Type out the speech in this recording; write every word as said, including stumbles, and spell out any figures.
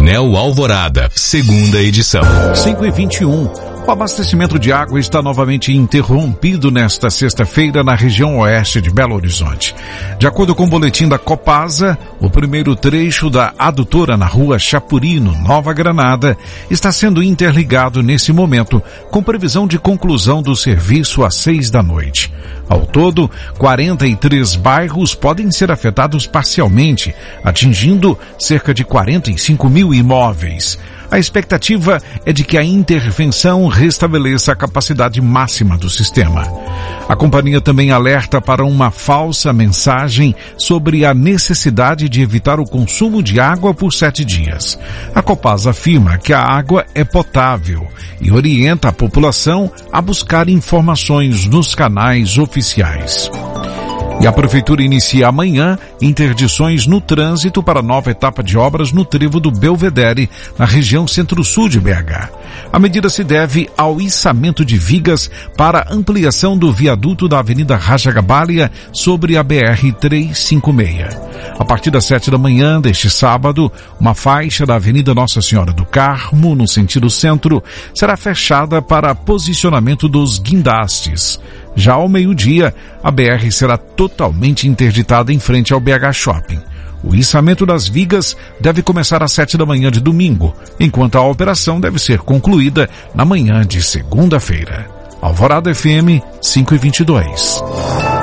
Anel Alvorada, segunda edição. cinco e vinte e um. O abastecimento de água está novamente interrompido nesta sexta-feira na região oeste de Belo Horizonte. De acordo com o boletim da Copasa, o primeiro trecho da adutora na rua Chapurino, Nova Granada, está sendo interligado nesse momento, com previsão de conclusão do serviço às seis da noite. Ao todo, quarenta e três bairros podem ser afetados parcialmente, atingindo cerca de quarenta e cinco mil imóveis. A expectativa é de que a intervenção restabeleça a capacidade máxima do sistema. A companhia também alerta para uma falsa mensagem sobre a necessidade de evitar o consumo de água por sete dias. A Copasa afirma que a água é potável e orienta a população a buscar informações nos canais oficiais. E a Prefeitura inicia amanhã interdições no trânsito para a nova etapa de obras no trevo do Belvedere, na região centro-sul de B H. A medida se deve ao içamento de vigas para ampliação do viaduto da Avenida Rajagabalha sobre a B R trezentos e cinquenta e seis. A partir das sete da manhã deste sábado, uma faixa da Avenida Nossa Senhora do Carmo, no sentido centro, será fechada para posicionamento dos guindastes. Já ao meio-dia, a B R será totalmente interditada em frente ao B H Shopping. O içamento das vigas deve começar às sete da manhã de domingo, enquanto a operação deve ser concluída na manhã de segunda-feira. Alvorada F M cinco e vinte e dois.